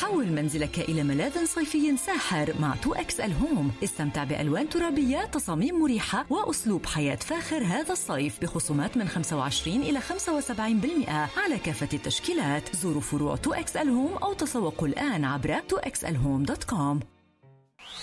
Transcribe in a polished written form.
حول منزلك إلى ملاذ صيفي ساحر مع 2XL Home. استمتع بألوان ترابية، تصاميم مريحة وأسلوب حياة فاخر هذا الصيف بخصومات من 25 إلى 75% على كافة التشكيلات. زوروا فروع 2XL Home أو تسوقوا الآن عبر 2XLHome.com.